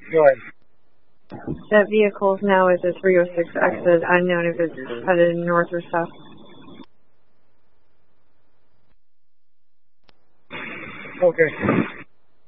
Go ahead. That vehicle now is a 306 exit, unknown if it's headed north or south. Okay.